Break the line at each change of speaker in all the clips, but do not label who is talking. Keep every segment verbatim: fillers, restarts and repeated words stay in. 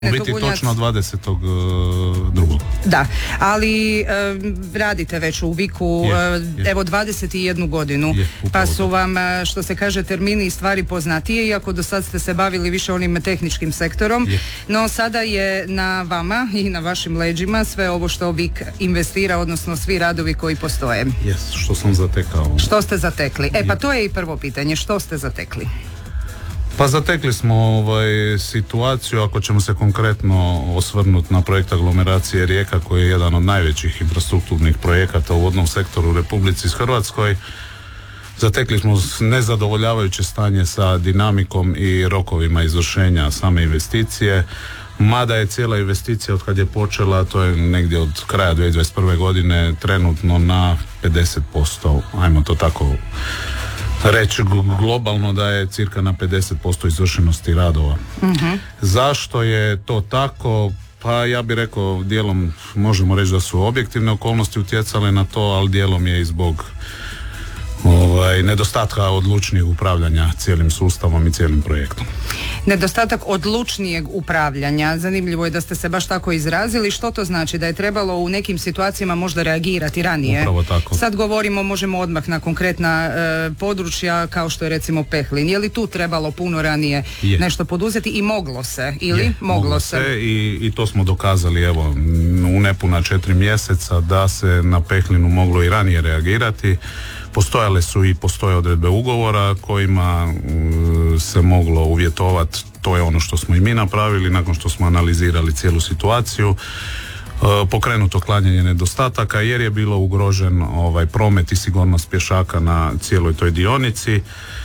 U biti točno dvadesetog drugog
Da, ali e, radite već u Viku
je,
e,
je.
evo dvadeset jednu godinu,
je,
pa su vam, što se kaže, termini i stvari poznatije, iako do sad ste se bavili više onim tehničkim sektorom,
je.
No sada je na vama i na vašim leđima sve ovo što Vik investira, odnosno svi radovi koji postoje.
Jes, što sam zatekao.
Što ste zatekli? E pa to je i prvo pitanje, što ste zatekli?
Pa zatekli smo ovaj, situaciju, ako ćemo se konkretno osvrnuti na projekt aglomeracije Rijeka, koji je jedan od najvećih infrastrukturnih projekata u vodnom sektoru u Republici Hrvatskoj. Zatekli smo nezadovoljavajuće stanje sa dinamikom i rokovima izvršenja same investicije, mada je cijela investicija od kad je počela, to je negdje od kraja dvije tisuće dvadeset prve godine, trenutno na pedeset posto, ajmo to tako reći globalno, da je cirka na pedeset posto izvršenosti radova. Uh-huh. Zašto je to tako? Pa ja bih rekao, dijelom možemo reći da su objektivne okolnosti utjecale na to, ali dijelom je i zbog ovaj, nedostatka odlučnijeg upravljanja cijelim sustavom i cijelim projektom.
Nedostatak odlučnijeg upravljanja, zanimljivo je da ste se baš tako izrazili. Što to znači? Da je trebalo u nekim situacijama možda reagirati ranije?
Upravo tako.
Sad govorimo, možemo odmah na konkretna e, područja kao što je recimo Pehlin. Je li tu trebalo puno ranije je. nešto poduzeti i moglo se? Ili
je,
moglo,
moglo se? se i, i to smo dokazali evo u nepuna četiri mjeseca da se na Pehlinu moglo i ranije reagirati. Postojale su i postoje odredbe ugovora kojima uh, se moglo uvjetovati, to je ono što smo i mi napravili nakon što smo analizirali cijelu situaciju, uh, pokrenuto klanjanje nedostataka jer je bilo ugrožen ovaj promet i sigurnost pješaka na cijeloj toj dionici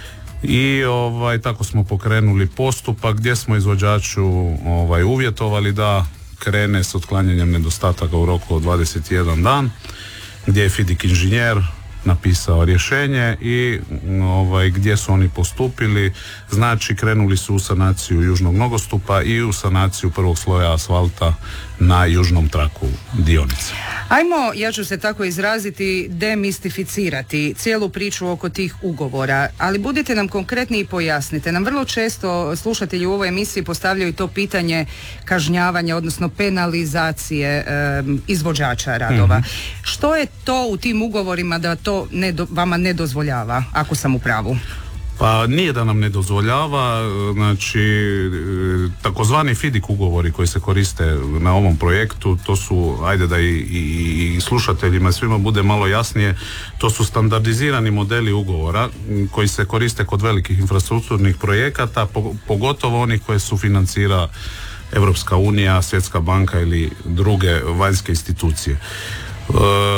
i ovaj tako smo pokrenuli postupak gdje smo izvođaču ovaj uvjetovali da krene s otklanjanjem nedostataka u roku od dvadeset jedan dan, gdje je Fidik inženjer napisao rješenje i ovaj, gdje su oni postupili, znači krenuli su u sanaciju južnog nogostupa i u sanaciju prvog sloja asfalta na južnom traku dionice.
Ajmo, ja ću se tako izraziti, demistificirati cijelu priču oko tih ugovora, ali budite nam konkretni i pojasnite nam. Vrlo često slušatelji u ovoj emisiji postavljaju to pitanje kažnjavanja, odnosno penalizacije um, izvođača radova. Mm-hmm. Što je to u tim ugovorima da to ne do, vama ne dozvoljava, ako sam u pravu?
Pa nije da nam ne dozvoljava, znači takozvani Fidik ugovori koji se koriste na ovom projektu, to su, ajde da i, i, i slušateljima svima bude malo jasnije, to su standardizirani modeli ugovora koji se koriste kod velikih infrastrukturnih projekata, pogotovo onih koje su financira Europska unija, Svjetska banka ili druge vanjske institucije. E,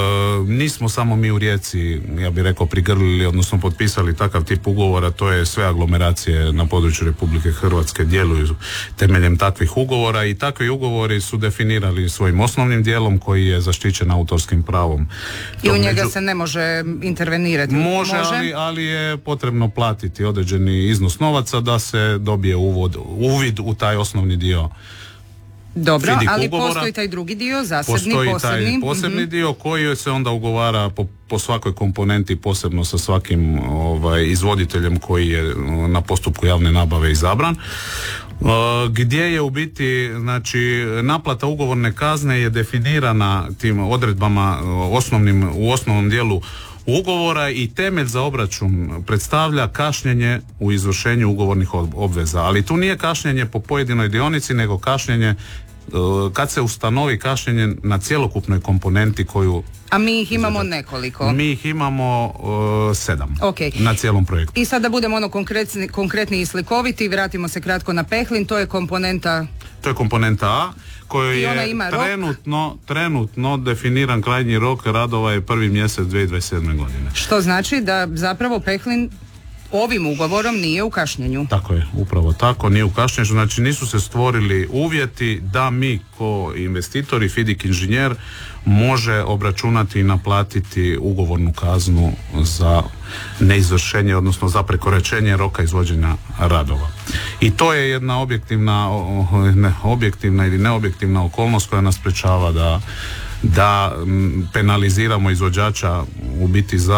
nismo samo mi u Rijeci, ja bih rekao, prigrlili, odnosno potpisali takav tip ugovora, to je sve aglomeracije na području Republike Hrvatske djeluju temeljem takvih ugovora i takvi ugovori su definirali svojim osnovnim dijelom koji je zaštićen autorskim pravom.
I u njega među... se ne može intervenirati?
Može, može? Ali, ali je potrebno platiti određeni iznos novaca da se dobije uvod, uvid u taj osnovni dio.
Dobro,
Fidik
ali
ugovora.
Postoji taj drugi dio, zasebni,
postoji
posebni.
Taj posebni mm-hmm. dio koji se onda ugovara po, po svakoj komponenti, posebno sa svakim ovaj, izvoditeljem koji je na postupku javne nabave izabran. Uh, gdje je u biti, znači, naplata ugovorne kazne je definirana tim odredbama uh, osnovnim, u osnovnom dijelu ugovora i temelj za obračun predstavlja kašnjenje u izvršenju ugovornih obveza, ali tu nije kašnjenje po pojedinoj dionici, nego kašnjenje kad se ustanovi kašnjenje na cjelokupnoj komponenti koju...
A mi ih imamo nekoliko.
Mi ih imamo uh, sedam
okay.
na cijelom projektu.
I sad da budemo ono konkretni, konkretni i slikoviti, vratimo se kratko na Pehlin, to je komponenta...
To je komponenta A, kojoj je trenutno, trenutno definiran krajnji rok radova je prvi mjesec dvije tisuće dvadeset sedme godine.
Što znači da zapravo Pehlin ovim ugovorom nije u kašnjenju.
Tako je, upravo tako, nije u kašnjenju, znači nisu se stvorili uvjeti da mi ko investitori, Fidik inženjer, može obračunati i naplatiti ugovornu kaznu za neizvršenje, odnosno za prekoračenje roka izvođenja radova. I to je jedna objektivna, ne, objektivna ili neobjektivna okolnost koja nas sprečava da, da penaliziramo izvođača u biti za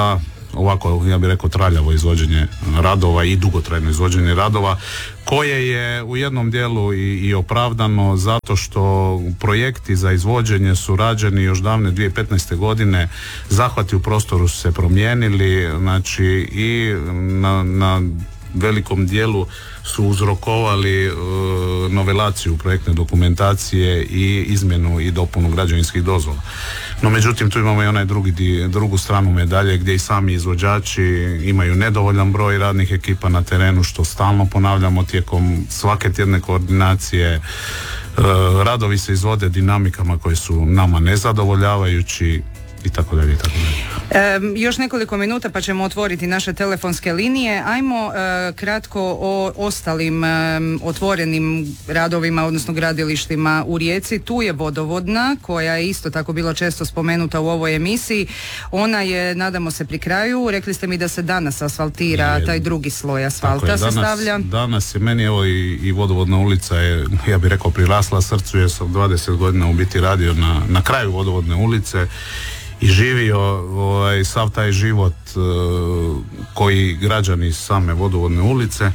ovako, ja bih rekao, traljavo izvođenje radova i dugotrajno izvođenje radova, koje je u jednom dijelu i, i opravdano zato što projekti za izvođenje su rađeni još davne dvije tisuće petnaeste. godine, zahvati u prostoru su se promijenili, znači i na, na velikom dijelu su uzrokovali e, novelaciju projektne dokumentacije i izmjenu i dopunu građevinskih dozvola. No međutim tu imamo i onaj drugi, drugu stranu medalje gdje i sami izvođači imaju nedovoljan broj radnih ekipa na terenu, što stalno ponavljamo tijekom svake tjedne koordinacije. E, radovi se izvode dinamikama koje su nama nezadovoljavajući i tako dalje i tako dalje.
E, još nekoliko minuta pa ćemo otvoriti naše telefonske linije. Ajmo e, kratko o ostalim e, otvorenim radovima, odnosno gradilištima u Rijeci. Tu je vodovodna, koja je isto tako bila često spomenuta u ovoj emisiji. Ona je, nadamo se, pri kraju. Rekli ste mi da se danas asfaltira, je, taj drugi sloj asfalta je,
danas,
se stavlja.
Danas je meni evo i, i vodovodna ulica je, ja bih rekao, prirasla srcu, jer sam dvadeset godina u biti radio na, na kraju vodovodne ulice i živio ovaj, sav taj život uh, koji građani same vodovodne ulice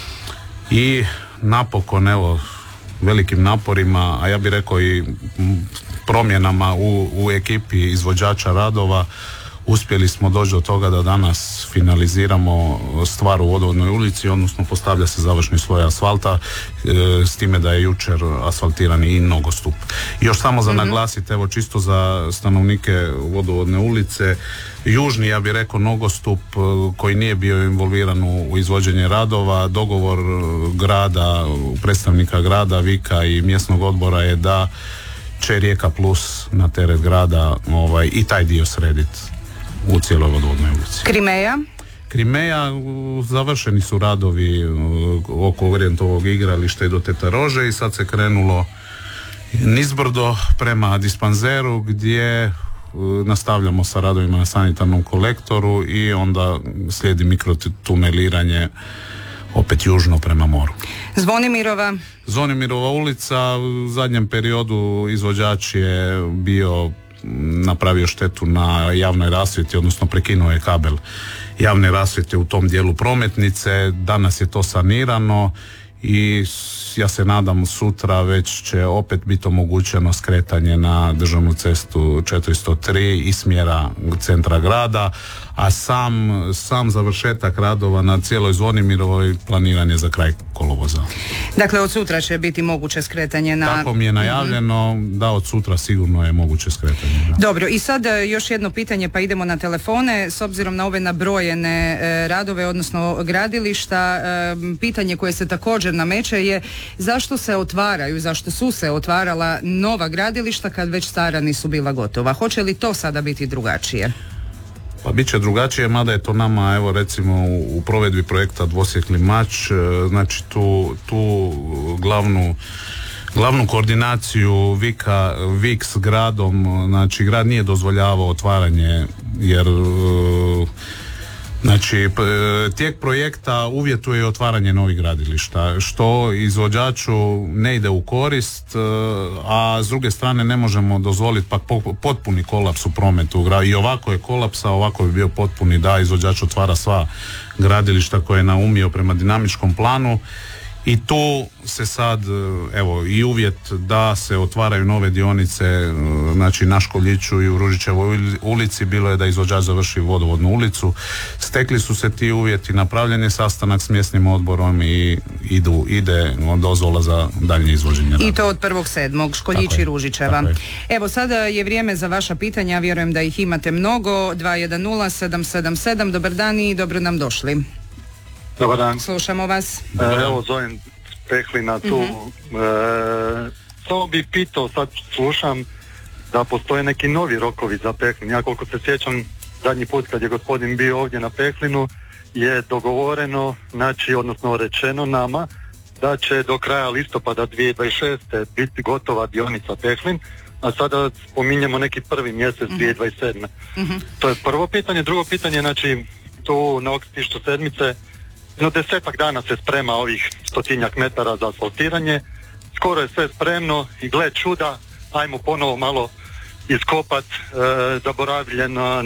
i napokon, evo, velikim naporima, a ja bih rekao i promjenama u, u ekipi izvođača radova, uspjeli smo doći do toga da danas finaliziramo stvar u vodovodnoj ulici, odnosno postavlja se završni sloj asfalta, e, s time da je jučer asfaltiran i nogostup. Još samo za mm-hmm. naglasiti, evo, čisto za stanovnike vodovodne ulice, južni, ja bih rekao, nogostup koji nije bio involviran u, u izvođenje radova, dogovor grada, predstavnika grada, Vika i mjesnog odbora je da će Rijeka Plus na teret grada ovaj, i taj dio srediti u cijeloj vodovodnoj ulici.
Krimeja?
Krimeja, završeni su radovi oko orijentovog igrališta i do Tetarože i sad se krenulo nizbrdo prema dispanzeru gdje nastavljamo sa radovima na sanitarnom kolektoru i onda slijedi mikrotuneliranje opet južno prema moru.
Zvonimirova?
Zvonimirova ulica, u zadnjem periodu izvođač je bio napravio štetu na javnoj rasvjeti, odnosno prekinuo je kabel javne rasvjete u tom dijelu prometnice. Danas je to sanirano i ja se nadam sutra već će opet biti omogućeno skretanje na državnu cestu četiristo tri iz smjera centra grada, a sam, sam završetak radova na cijeloj Zvonimirovoj planiran je za kraj kolovoza.
Dakle, od sutra će biti moguće skretanje na...
Tako mi je najavljeno, mm-hmm. da od sutra sigurno je moguće skretanje. Da.
Dobro, i sad još jedno pitanje, pa idemo na telefone. S obzirom na ove nabrojene e, radove, odnosno gradilišta, e, pitanje koje se također nameće je zašto se otvaraju, zašto su se otvarala nova gradilišta kad već stara nisu bila gotova? Hoće li to sada biti drugačije?
Pa bit će drugačije, mada je to nama, evo recimo u, u provedbi projekta Dvosjekli mač, znači tu, tu glavnu glavnu koordinaciju Vika, Vik s gradom, znači grad nije dozvoljavao otvaranje jer znači tijek projekta uvjetuje otvaranje novih gradilišta, što izvođaču ne ide u korist, a s druge strane ne možemo dozvoliti pak potpuni kolaps u prometu. I ovako je kolapsa, ovako bi bio potpuni da izvođač otvara sva gradilišta koje je naumio prema dinamičkom planu. I tu se sad, evo, i uvjet da se otvaraju nove dionice, znači na Školjiću i u Ružićevoj ulici, bilo je da izvođač završi vodovodnu ulicu. Stekli su se ti uvjeti, napravljen je sastanak s mjesnim odborom i idu, ide dozvola za daljnje izvođenje rada.
I to od prvog sedmog Školjić i Ružićeva. Evo, sada je vrijeme za vaša pitanja, vjerujem da ih imate mnogo. dva jedan nula sedam sedam sedam, dobar dan i dobro nam došli.
Dobar dan.
Slušamo vas.
E, evo zovem Pehlina tu. Mm-hmm. E, samo bih pitao, sad slušam da postoje neki novi rokovi za Pehlin. Ja koliko se sjećam, zadnji put kad je gospodin bio ovdje na Pehlinu je dogovoreno, znači odnosno rečeno nama da će do kraja listopada dvije tisuće dvadeset šeste biti gotova dionica Pehlin, a sada spominjemo neki prvi mjesec mm-hmm. dvije tisuće dvadeset sedme. Mm-hmm. To je prvo pitanje. Drugo pitanje, znači tu na okstištu sedmice no desetak dana se sprema ovih stotinjak metara za asfaltiranje, skoro je sve spremno i gle čuda, ajmo ponovo malo iskopat e, zaboravljena, ne znam,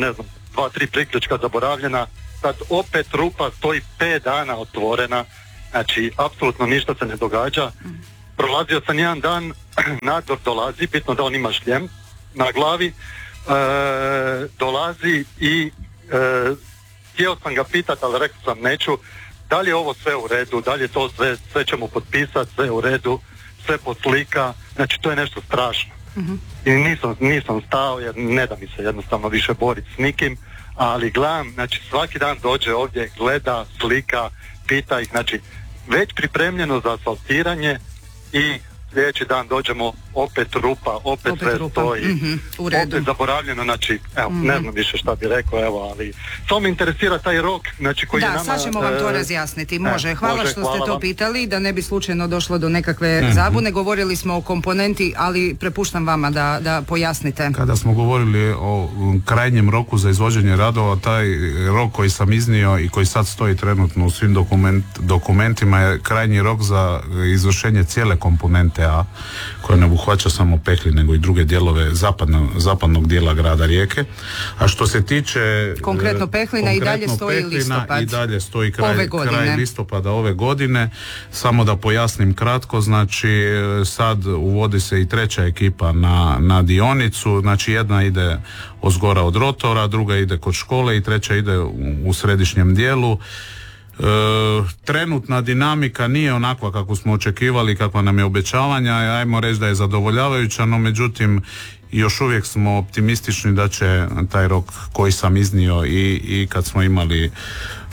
dva, tri priključka zaboravljena, sad opet rupa stoji pet dana otvorena, znači apsolutno ništa se ne događa. Prolazio sam jedan dan, nadzor dolazi, bitno da on ima šljem na glavi, e, dolazi i e, htio sam ga pitati, ali rekao sam neću, da li je ovo sve u redu, da li je to sve, sve ćemo potpisati, sve u redu, sve poslika, znači to je nešto strašno. Mm-hmm. I nisam, nisam stao jer ne da mi se jednostavno više boriti s nikim, ali gledam, znači svaki dan dođe ovdje, gleda, slika, pita ih, znači već pripremljeno za asfaltiranje i sljedeći dan dođemo, opet rupa, opet, opet sve rupa. Stoji, mm-hmm, opet zaboravljeno, znači, evo, mm-hmm. ne znam više šta bi rekao, evo, ali to me interesira taj rok, znači koji
da,
je nama...
Da, sad ćemo vam to razjasniti, može, hvala
može,
što
hvala
ste to
vam.
pitali, da ne bi slučajno došlo do nekakve mm-hmm. zabune, govorili smo o komponenti, ali prepuštam vama da, da pojasnite.
Kada smo govorili o krajnjem roku za izvođenje radova, taj rok koji sam iznio i koji sad stoji trenutno u svim dokument, dokumentima je krajnji rok za izvršenje cijele komponente A, koja ne obuhvaća samo Pehlin nego i druge dijelove zapadno, zapadnog dijela grada Rijeke. A što se tiče
konkretno Pehlina i dalje stoji
Pehlina,
listopad.
I dalje stoji kraj, kraj listopada ove godine. Samo da pojasnim kratko, znači sad uvodi se i treća ekipa na, na dionicu, znači jedna ide ozgora od rotora, druga ide kod škole i treća ide u, u središnjem dijelu. E, trenutna dinamika nije onakva kako smo očekivali, kakva nam je obećavanja, ajmo reći da je zadovoljavajuća, no međutim još uvijek smo optimistični da će taj rok koji sam iznio i, i kad smo imali e,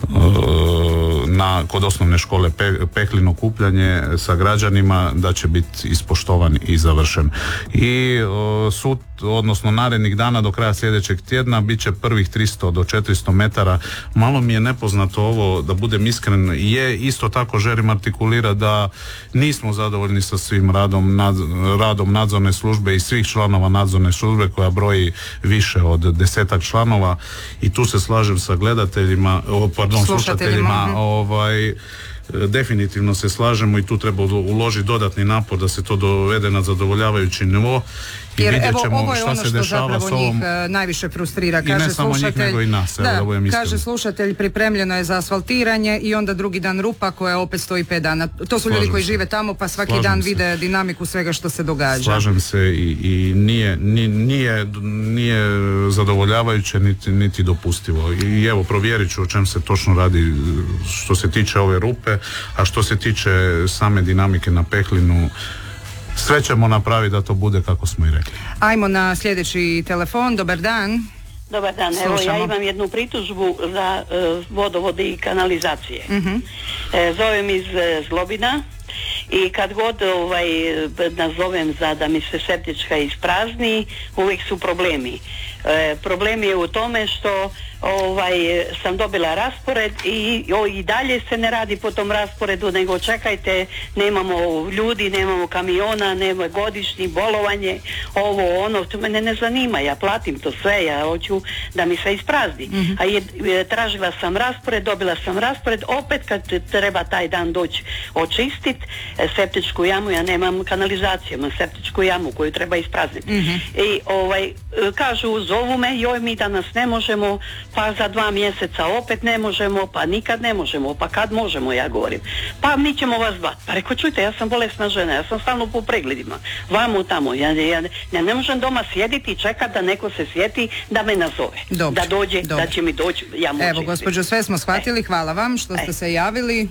na, kod osnovne škole pe, Pehlin okupljanje sa građanima, da će biti ispoštovan i završen. I e, sud, odnosno narednih dana do kraja sljedećeg tjedna bit će prvih tristo do četiristo metara. Malo mi je nepoznato ovo, da budem iskren, je isto tako želim artikulirati da nismo zadovoljni sa svim radom, nad, radom nadzorne službe i svih članova nadzorne službe koja broji više od desetak članova i tu se slažem sa gledateljima, pardon, slušateljima, ovaj, definitivno se slažemo i tu treba uložiti dodatni napor da se to dovede na zadovoljavajući nivo. I
jer
vidjet
evo
ćemo
ovo je
šta
ono
se
što
dešava
zapravo
s ovom...
njih uh, najviše frustrira. Kaže
I ne samo
slušatelj,
njih nego i nas.
Da,
evo, da
kaže slušatelj, pripremljeno je za asfaltiranje i onda drugi dan rupa koja opet stoji pet dana. To su Slažem ljudi koji se. žive tamo pa svaki Slažem dan se. vide dinamiku svega što se događa.
Slažem se i, i nije, nije, nije zadovoljavajuće niti, niti dopustivo. I evo provjerit ću o čem se točno radi što se tiče ove rupe, a što se tiče same dinamike na Pehlinu, sve ćemo napraviti da to bude kako smo i rekli.
Ajmo na sljedeći telefon. Dobar dan.
Dobar dan. Slušamo. Evo ja imam jednu pritužbu za uh, vodovode i kanalizacije. Uh-huh. E, zovem iz uh, Zlobina i kad god ovaj, nazovem za da mi se septička isprazni, uvijek su problemi. E, problem je u tome što ovaj, sam dobila raspored i, o, i dalje se ne radi po tom rasporedu, nego čekajte, nemamo ljudi, nemamo kamiona, nema godišnji bolovanje, ovo ono, to mene ne zanima, ja platim to sve, ja hoću da mi se isprazni. Mm-hmm. A je, tražila sam raspored, dobila sam raspored, opet kad treba taj dan doći očistit septičku jamu, ja nemam kanalizaciju, imam septičku jamu koju treba isprazniti. Mm-hmm. I ovaj, kažu, zovu me, joj mi danas ne možemo, pa za dva mjeseca opet ne možemo, pa nikad ne možemo, pa kad možemo, ja govorim. Pa mi ćemo vas zvati. Pa reko, čujte, ja sam bolesna žena, ja sam stalno po pregledima, vamo tamo, ja, ja, ja ne možem doma sjediti i čekati da neko se sjeti da me nazove.
Dobre,
da dođe,
dobre.
da će mi doći, ja moći.
Evo, gospođo, sve smo shvatili, hvala vam što ste se javili.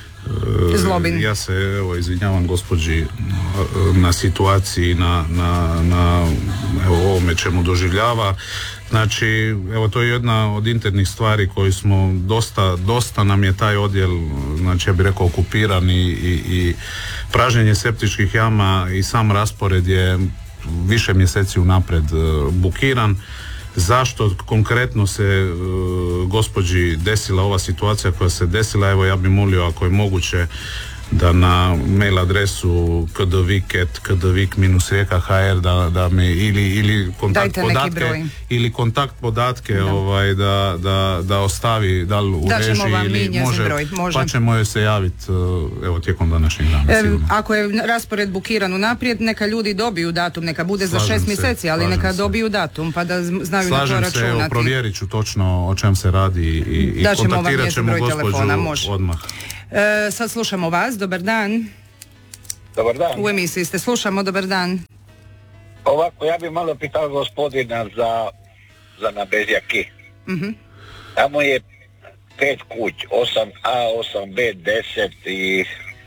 Zlobin. Ja se evo izvinjavam gospođi na situaciji, na, na, na evo, ovome čemu doživljava. Znači, evo to je jedna od internih stvari koju smo dosta, dosta nam je taj odjel, znači ja bih rekao okupiran i, i, i pražnjenje septičkih jama i sam raspored je više mjeseci unaprijed bukiran. Zašto konkretno se uh, gospođi desila ova situacija koja se desila, evo ja bih molio ako je moguće da na mail adresu kdvik at kdvik dash rijeka dash hr da, da me ili, ili kontakt
Dajte
podatke ili kontakt podatke da. Ovaj, da, da, da ostavi da li u režiji ili može,
broj, može,
pa ćemo joj se javiti evo tijekom današnjeg dana. E,
ako je raspored bukiran unaprijed, neka ljudi dobiju datum, neka bude slažem za šest se, mjeseci, ali neka se. dobiju datum pa da znaju slažem na to računati. Slažem se, evo provjerit ću točno o čem se radi i, i kontaktirat ćemo gospođu odmah. E, sad slušamo vas, dobar dan.
Dobar dan.
U emisiji ste, slušamo, dobar dan.
Ovako, ja bih malo pitao gospodina za, za Nabezjaki. Uh-huh. Tamo je pet kuć, osam A, osam B, deset i,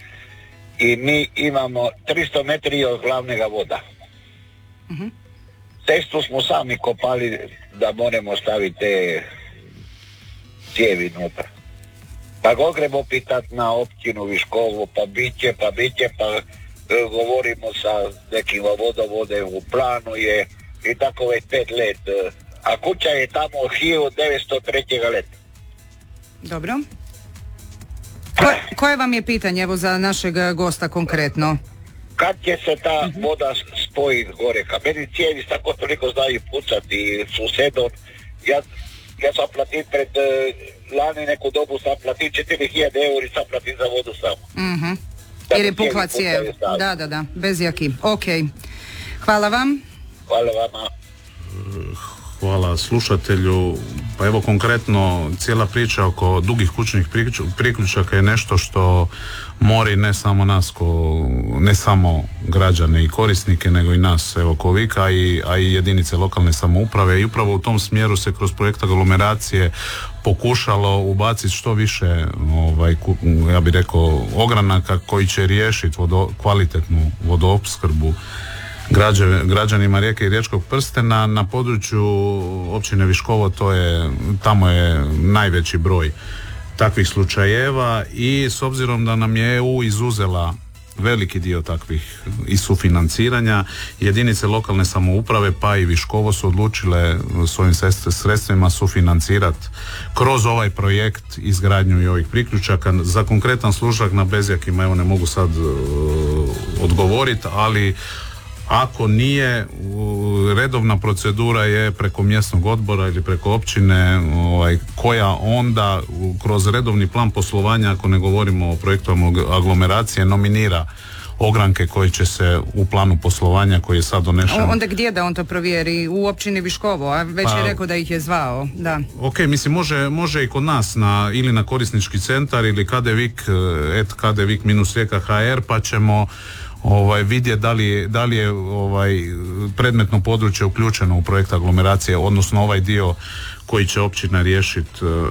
i mi imamo tristo metri od glavnega voda. Uh-huh. Cestu smo sami kopali da moramo staviti te cijevi unutra. Pa go gremo pitat na općinu Viškovo, pa bit će, pa bit će, pa e, govorimo sa nekim vodovode u planu je i tako već pet let. A kuća je tamo hiljadu devetsto trećeg leta.
Dobro. Ko, koje vam je pitanje evo za našeg gosta konkretno?
Kad će se ta uh-huh. voda spojiti gore? Ka meni cijevi tako toliko znaju pucati i susedom. Ja, ja sam platit pred... lani neku dobu sam platit četiri hiljade eura i sam platit za vodu samo.
Mhm. Jer je pukla cijev. Da, da, da, bez jaki. Ok. Hvala vam.
Hvala vama.
Hvala slušatelju. Pa evo konkretno cijela priča oko dugih kućnih priključaka je nešto što mori ne samo nas, ko, ne samo građane i korisnike, nego i nas evo Kovika, i, a i jedinice lokalne samouprave, i upravo u tom smjeru se kroz projekt aglomeracije pokušalo ubaciti što više ovaj, ja bih rekao ogranaka koji će riješiti vodo, kvalitetnu vodoopskrbu građanima Rijeke i Riječkog prstena. Na području općine Viškovo to je, tamo je najveći broj takvih slučajeva i s obzirom da nam je E U izuzela veliki dio takvih i sufinanciranja, jedinice lokalne samouprave pa i Viškovo su odlučile svojim sredstvima sufinancirati kroz ovaj projekt izgradnju i ovih priključaka. Za konkretan slučaj na Bezjakima evo ne mogu sad uh, odgovoriti, ali ako nije, redovna procedura je preko mjesnog odbora ili preko općine ovaj, koja onda kroz redovni plan poslovanja, ako ne govorimo o projektu aglomeracije, nominira ogranke koji će se u planu poslovanja koji je sad donešen.
Onda gdje da on to provjeri? U općini Viškovo, a već pa, je rekao da ih je zvao. Da.
Ok, mislim može, može i kod nas na, ili na korisnički centar ili kdvik at kdvik dash rijeka dash hr pa ćemo ovaj, vidjeti da li, da li je ovaj, predmetno područje uključeno u projekt aglomeracije, odnosno ovaj dio koji će općina riješiti uh,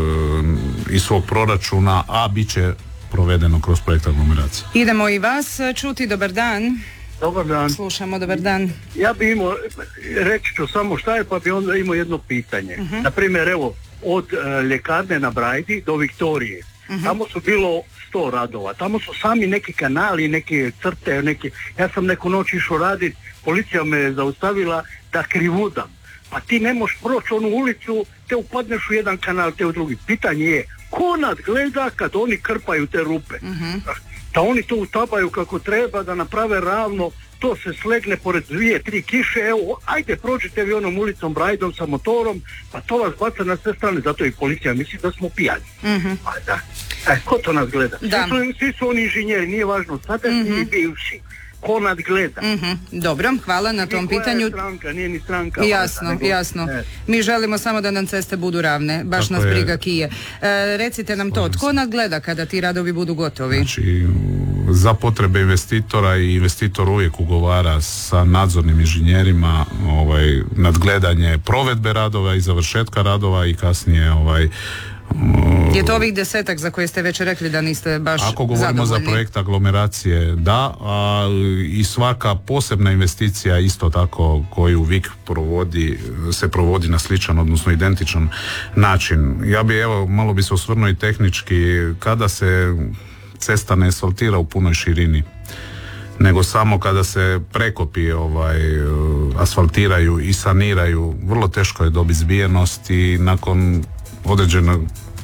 iz svog proračuna, a bit će provedeno kroz projekt aglomeracije.
Idemo i vas čuti, dobar dan.
Dobar dan.
Slušamo, dobar dan.
Ja bi imao, reći ću samo šta je, pa bi onda imao jedno pitanje. Uh-huh. Naprimjer, evo, od uh, ljekarne na Brajdi do Viktorije. Uh-huh. Tamo su bilo sto radova. Tamo su sami neki kanali, neke crte, neke... Ja sam neku noć išao raditi, policija me je zaustavila da krivudam. Pa ti ne možeš proći onu ulicu, te upadneš u jedan kanal, te u drugi. Pitanje je, ko nadgleda kad oni krpaju te rupe? Uh-huh. Da oni to utabaju kako treba, da naprave ravno, to se slegne pored dvije, tri kiše, evo, ajde prođite vi onom ulicom Brajdom sa motorom, pa to vas baca na sve strane, zato i policija misli da smo pijani. Uh-huh. Pa da, e, ko to nas gleda? Svi su, svi su oni inženjeri, nije važno, sada uh-huh. i bivši. Ko nadgleda.
Uh-huh. Dobro, hvala na tom pitanju.
Nije stranka, nije ni stranka.
Jasno, nego, jasno. E. Mi želimo samo da nam ceste budu ravne, baš tako nas je. Briga kije. E, recite nam to, tko nadgleda kada ti radovi budu gotovi?
Znači, za potrebe investitora i investitor uvijek ugovara sa nadzornim inženjerima ovaj, nadgledanje provedbe radova i završetka radova i kasnije ovaj,
je to ovih desetak za koje ste već rekli da niste baš zadovoljni? Ako govorimo
zadovoljni. Za projekt aglomeracije, da, a i svaka posebna investicija isto tako koju V I K provodi, se provodi na sličan, odnosno identičan način. Ja bi, evo, malo bi se osvrnuo i tehnički, kada se cesta ne asfaltira u punoj širini, nego samo kada se prekopi ovaj, asfaltiraju i saniraju, vrlo teško je dobiti zbijenost i nakon određenog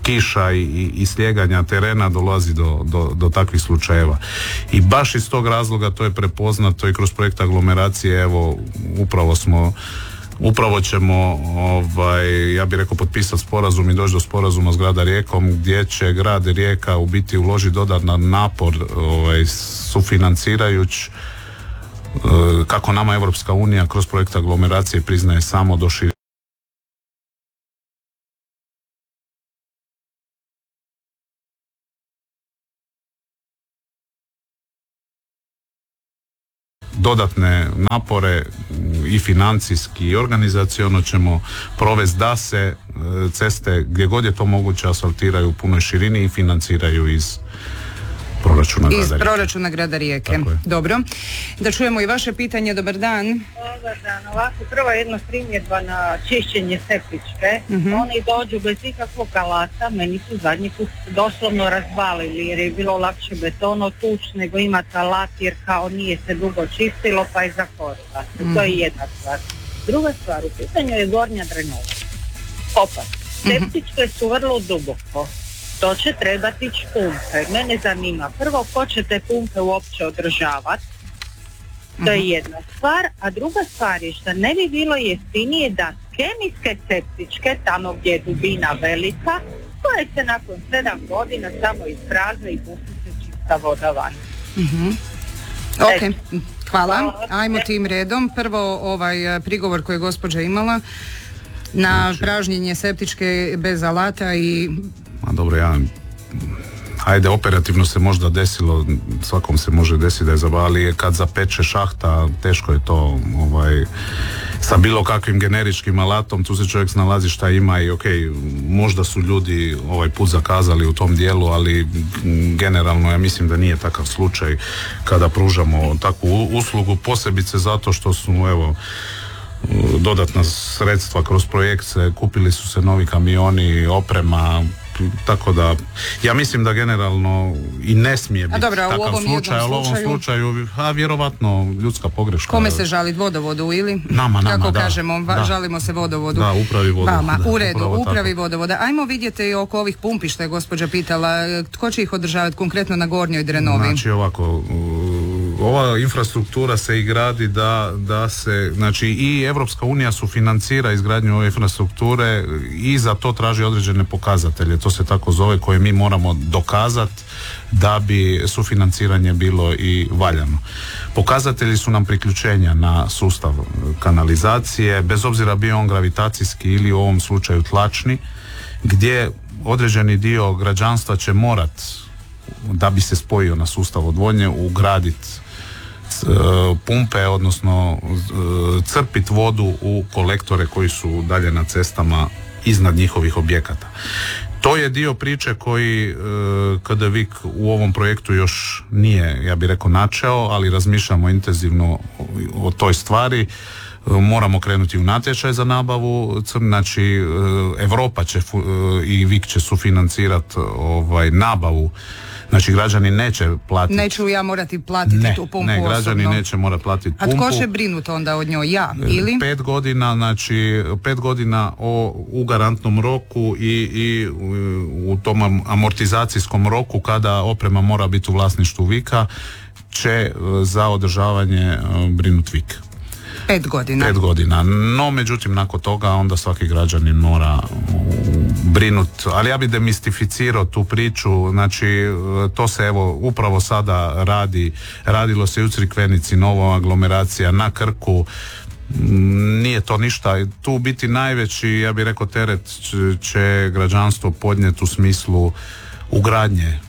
kiša i, i, i slijeganja terena dolazi do, do, do takvih slučajeva. I baš iz tog razloga to je prepoznato i kroz projekt aglomeracije. Evo, upravo smo Upravo ćemo, ovaj, ja bih rekao, potpisati sporazum i doći do sporazuma s grada Rijekom, gdje će grad Rijeka u biti uložiti dodatan napor, ovaj, sufinancirajući, kako nama Europska unija kroz projekt aglomeracije priznaje samo do širenja dodatne napore i financijski i organizaciono ćemo provesti da se ceste gdje god je to moguće asfaltiraju u punoj širini i financiraju iz proračuna grada
Iz
Rijeke.
proračuna grada Rijeke. Dobro. Da čujemo i vaše pitanje. Dobar dan.
Dobar dan. Ovako, prvo jedna primjedba na čišćenje septičke.
Uh-huh.
Oni dođu bez ikakvog alata, meni su zadnji put doslovno razvalili jer je bilo lakše betono tuč nego imati alat jer kao nije se dugo čistilo pa je zakorila. Uh-huh. To je jedna stvar. Druga stvar, u pitanju je gornja drenova. Opa, septičke su vrlo duboko. To će trebati pumpe. Mene zanima prvo ko će te pumpe uopće održavati. To je jedna stvar. A druga stvar je što ne bi bilo jeftinije da kemijske septičke, tamo gdje je dubina velika, koje se nakon sedam godina samo isprazne i pusti se čista voda van.
Uh-huh. Ok, hvala. Ajmo tim redom. Prvo ovaj prigovor koji je gospođa imala na znači, pražnjenje septičke bez alata i...
A dobro, ja... Ajde, operativno se možda desilo, svakom se može desiti da je zavali, kad zapeče šahta, teško je to ovaj, sa bilo kakvim generičkim alatom, tu se čovjek snalazi šta ima i ok, možda su ljudi ovaj put zakazali u tom dijelu, ali generalno ja mislim da nije takav slučaj kada pružamo takvu uslugu, posebice zato što su, evo, dodatna sredstva kroz projekt, kupili su se novi kamioni, oprema, tako da ja mislim da generalno i ne smije biti
dobro,
takav slučaj, ali u ovom slučaju, a vjerovatno ljudska pogreška.
Kome se žali, vodovodu ili?
Nama, nama,
kako
da,
kažemo, va,
da.
žalimo se vodovodu.
Da, upravi vodovoda.
Vama, u redu, upravi
tako.
vodovoda. Ajmo vidjeti oko ovih pumpi što je gospođa pitala, tko će ih održavati konkretno na gornjoj drenovi?
Znači ovako, ova infrastruktura se i gradi da, da se, znači i Europska unija sufinancira izgradnju ove infrastrukture i za to traži određene pokazatelje, to se tako zove, koje mi moramo dokazati da bi sufinanciranje bilo i valjano. Pokazatelji su nam priključenja na sustav kanalizacije, bez obzira bio on gravitacijski ili u ovom slučaju tlačni, gdje određeni dio građanstva će morat, da bi se spojio na sustav odvodnje, ugraditi pumpe, odnosno crpit vodu u kolektore koji su dalje na cestama iznad njihovih objekata. To je dio priče koji K D Vik u ovom projektu još nije, ja bih rekao, načeo, ali razmišljamo intenzivno o toj stvari. Moramo krenuti u natječaj za nabavu, znači Europa će i Vik će sufinancirati ovaj, nabavu. Znači građani neće platiti.
Neću ja morati platiti
ne,
tu pumpu
ne, građani
osobno.
Neće morati platiti pumpu.
A tko će brinuti onda od njoj, ja ili?
Pet godina, znači pet godina o, u garantnom roku i, i u, u tom amortizacijskom roku kada oprema mora biti u vlasništvu Vika će za održavanje brinuti Vik.
Pet godina.
Pet godina. No, međutim, nakon toga onda svaki građanin mora brinut. Ali ja bih demistificirao tu priču. Znači, to se evo upravo sada radi. Radilo se i u Crikvenici, nova aglomeracija na Krku. Nije to ništa. Tu biti najveći, ja bih rekao, teret će građanstvo podnijeti u smislu ugradnje.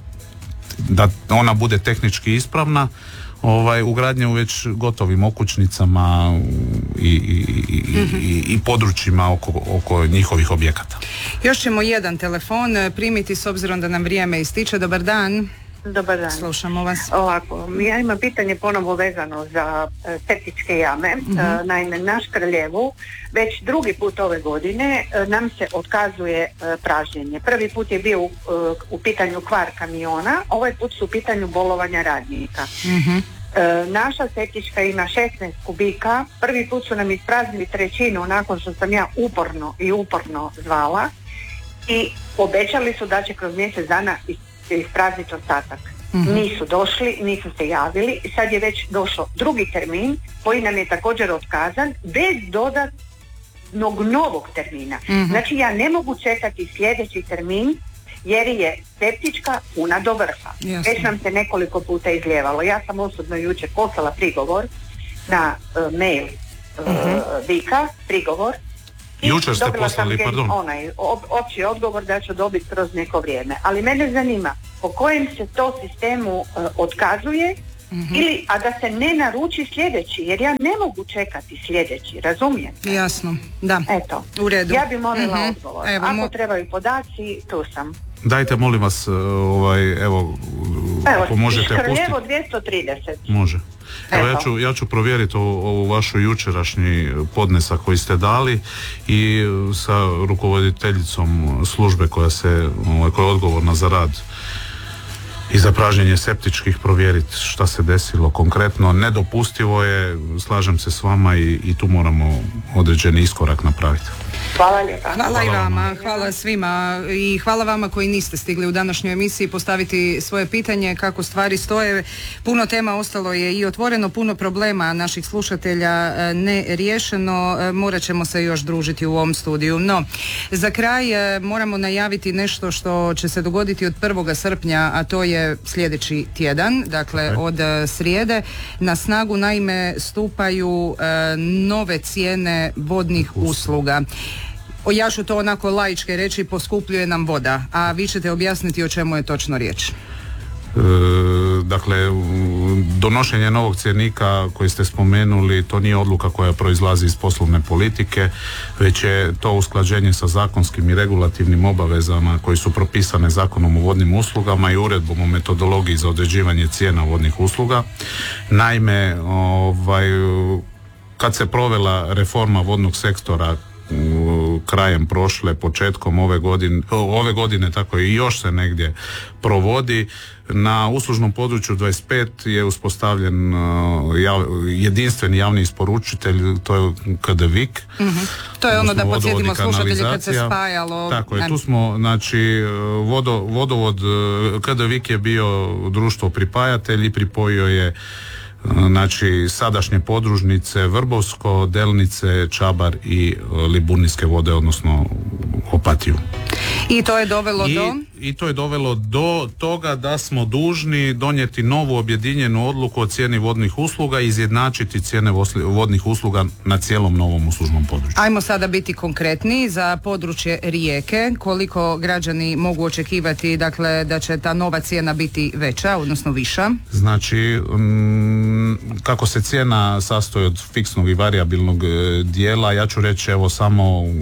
Da ona bude tehnički ispravna. Ovaj, ugradnje u već gotovim okućnicama i, i, i, mm-hmm. i, i područjima oko, oko njihovih objekata.
Još ćemo jedan telefon primiti s obzirom da nam vrijeme ističe. Dobar dan.
Dobar dan.
Slušamo vas.
Ovako, ja imam pitanje ponovo vezano za e, septičke jame. Mm-hmm. E, naime, naš Kraljevu već drugi put ove godine e, nam se otkazuje e, pražnjenje. Prvi put je bio u, e, u pitanju kvar kamiona, ovaj put su u pitanju bolovanja radnika. Mm-hmm. E, naša septička ima šesnaest kubika, prvi put su nam ispraznili trećinu nakon što sam ja uporno i uporno zvala. i obećali su da će kroz mjesec dana isprazniti ostatak. Mm-hmm. Nisu došli, nisu se javili i sad je već došao drugi termin koji nam je također otkazan bez dodatnog novog termina. Mm-hmm. Znači ja ne mogu čekati sljedeći termin jer je septička puna do vrha. Yes. Već nam se nekoliko puta izljevalo. Ja sam osobno jučer poslala prigovor na uh, mail uh, mm-hmm. Vika, prigovor. I
jučer ste
dobila
poslali,
sam
pardon.
Onaj op, opći odgovor da ću dobiti kroz neko vrijeme. Ali mene zanima po kojem se to sistemu uh, otkazuje mm-hmm. ili, a da se ne naruči sljedeći, jer ja ne mogu čekati sljedeći, razumijete?
Jasno, da.
Eto,
u redu.
Ja bi molila mm-hmm. odgovor.
Evo,
Ako
mo...
trebaju podaci, tu sam.
Dajte, molim vas, ovaj, evo,
evo
ako možete pustiti.
Škrljevo dvjesto trideset.
Može. Evo, ja ću, ja ću provjeriti ovu vašu jučerašnji podnesak koji ste dali i sa rukovoditeljicom službe koja se, koja je odgovorna za rad i za pražnjenje septičkih, provjeriti šta se desilo konkretno. Nedopustivo je, slažem se s vama i, i tu moramo određeni iskorak napraviti.
Hvala lijepa.
Hvala, hvala i vama, hvala svima i hvala vama koji niste stigli u današnjoj emisiji postaviti svoje pitanje kako stvari stoje. Puno tema ostalo je i otvoreno, puno problema naših slušatelja ne riješeno, morat ćemo se još družiti u ovom studiju. No, za kraj moramo najaviti nešto što će se dogoditi od prvog srpnja, a to je sljedeći tjedan, dakle od srijede. Na snagu naime stupaju nove cijene vodnih usluga. Ja ću to onako laički reći, poskupljuje nam voda, a vi ćete objasniti o čemu je točno riječ.
E, dakle, donošenje novog cjenika koji ste spomenuli, to nije odluka koja proizlazi iz poslovne politike, već je to usklađenje sa zakonskim i regulativnim obavezama koji su propisane Zakonom o vodnim uslugama i uredbom o metodologiji za određivanje cijena vodnih usluga. Naime, ovaj, kad se provela reforma vodnog sektora krajem prošle, početkom ove godine, ove godine tako i još se negdje provodi, na uslužnom području dvadeset pet je uspostavljen uh, jav, jedinstveni javni isporučitelj, to je K D V I K.
Mm-hmm. To je ono da podsjetimo slušatelji kad se spajalo.
Tako je, tu smo, znači, vodo, vodovod K D V I K je bio društvo pripajatelj i pripojio je znači sadašnje podružnice Vrbovsko, Delnice, Čabar i Liburnijske vode, odnosno Opatiju.
I to je dovelo
I,
do?
I to je dovelo do toga da smo dužni donijeti novu objedinjenu odluku o cijeni vodnih usluga i izjednačiti cijene vodnih usluga na cijelom novom uslužnom području.
Ajmo sada biti konkretni za područje Rijeke. Koliko građani mogu očekivati, dakle, da će ta nova cijena biti veća, odnosno viša?
Znači, m, kako se cijena sastoji od fiksnog i varijabilnog e, dijela, ja ću reći evo samo e,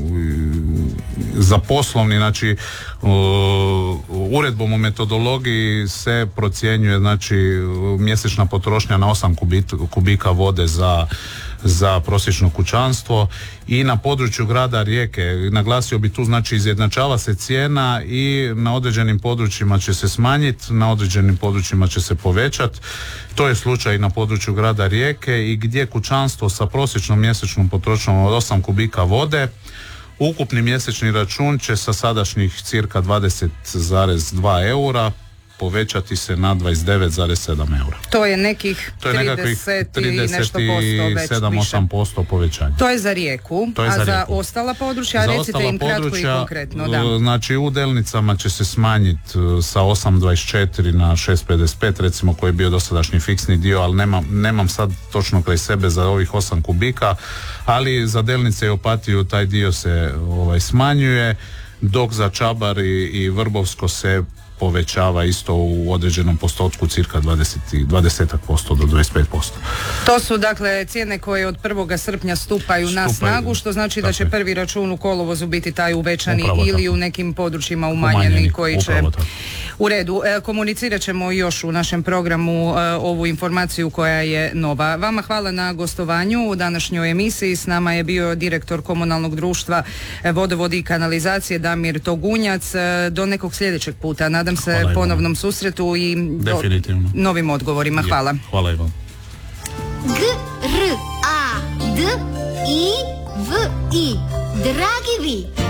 za poslovni, znači o, uredbom o metodologiji se procjenjuje, znači, mjesečna potrošnja na osam kubit, kubika vode za za prosječno kućanstvo i na području grada Rijeke. Naglasio bi tu, znači, izjednačava se cijena i na određenim područjima će se smanjiti, na određenim područjima će se povećati. To je slučaj i na području grada Rijeke i gdje kućanstvo sa prosječnom mjesečnom potrošnjom od osam kubika vode, ukupni mjesečni račun će sa sadašnjih cirka dvadeset zarez dva eura povećati se na dvadeset devet zarez sedam eura.
To je nekih
to je
trideset i nešto posto već
sedam do osam posto povećanja.
To je za Rijeku,
je
a
za,
za ostala područja,
za
recite
ostala
im kratko
područja,
i konkretno. Da.
Znači u Delnicama će se smanjiti sa osam dvadeset četiri na šest pedeset pet, recimo, koji je bio dosadašnji fiksni dio, ali nemam, nemam sad točno kraj sebe za ovih osam kubika, ali za Delnice i Opatiju taj dio se ovaj, smanjuje, dok za Čabar i, i Vrbovsko se povećava isto u određenom postotku, cirka dvadeset posto do dvadeset pet posto.
To su dakle cijene koje od prvog srpnja stupaju, stupaju na snagu, što znači da će prvi račun u kolovozu biti taj uvećani ili tako, u nekim područjima umanjeni, umanjeni koji će... Tako. U redu, e, komunicirat ćemo još u našem programu e, ovu informaciju koja je nova. Vama hvala na gostovanju u današnjoj emisiji. S nama je bio direktor komunalnog društva Vodovodi i kanalizacije Damir Togunjac. E, do nekog sljedećeg puta. Nadam se hvala ponovnom i sudsretu i do novim odgovorima. Hvala.
Je, hvala i vam.
G, R, A, D, I, V, I. Dragi vi!